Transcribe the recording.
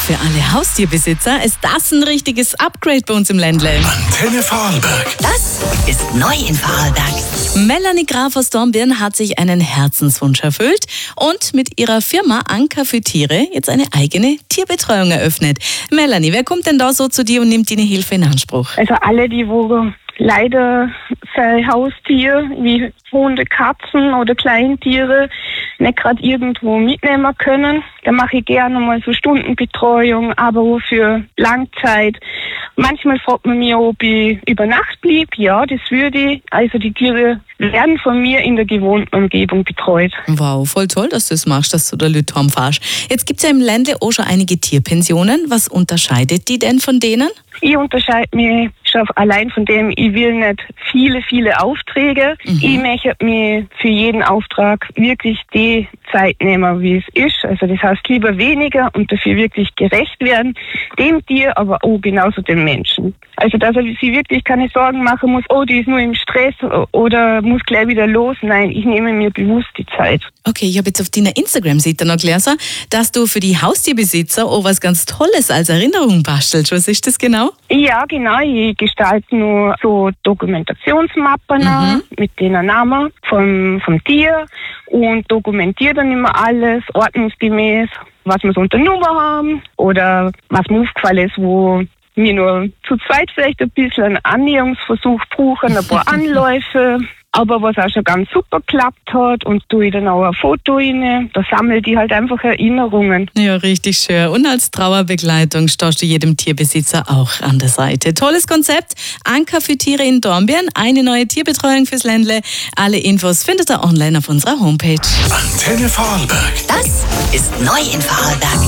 Für alle Haustierbesitzer ist das ein richtiges Upgrade bei uns im Ländle. Antenne Vorarlberg. Das ist neu in Vorarlberg. Melanie Graf aus Dornbirn hat sich einen Herzenswunsch erfüllt und mit ihrer Firma Anker für Tiere jetzt eine eigene Tierbetreuung eröffnet. Melanie, wer kommt denn da so zu dir und nimmt deine Hilfe in Anspruch? Also alle, die wo leider sein Haustier wie Hunde, Katzen oder Kleintiere nicht gerade irgendwo mitnehmen können. Da mache ich gerne mal so Stundenbetreuung, aber auch für Langzeit. Manchmal fragt man mich, ob ich über Nacht blieb. Ja, das würde ich. Also die Tiere werden von mir in der gewohnten Umgebung betreut. Wow, voll toll, dass du das machst, dass du da Leute heimfährst. Jetzt gibt es ja im Ländle auch schon einige Tierpensionen. Was unterscheidet die denn von denen? Ich unterscheide mich schon allein von dem, ich will nicht viele Aufträge. Ich möchte mir für jeden Auftrag wirklich die Zeit nehmen, wie es ist. Also das heißt lieber weniger und dafür wirklich gerecht werden, dem Tier, aber auch genauso dem Menschen. Also dass er sich wirklich keine Sorgen machen muss, oh, die ist nur im Stress oder muss gleich wieder los. Nein, ich nehme mir bewusst die Zeit. Okay, ich habe jetzt auf deiner Instagram-Seite noch gelesen, dass du für die Haustierbesitzer auch was ganz Tolles als Erinnerung bastelst. Was ist das genau? Ja, genau. Ich gestalte nur so Dokumentationsmappen mit den Namen vom Tier und dokumentiere dann immer alles ordnungsgemäß, was wir so unternommen haben oder was mir aufgefallen ist, wo wir nur zu zweit vielleicht ein bisschen einen Annäherungsversuch brauchen, ein paar Anläufe. Aber was auch schon ganz super geklappt hat und tue ich dann auch ein Foto rein, da sammelt die halt einfach Erinnerungen. Ja, richtig schön. Und als Trauerbegleitung stehst du jedem Tierbesitzer auch an der Seite. Tolles Konzept. Anker für Tiere in Dornbirn. Eine neue Tierbetreuung fürs Ländle. Alle Infos findet ihr online auf unserer Homepage. Antenne Vorarlberg. Das ist neu in Vorarlberg.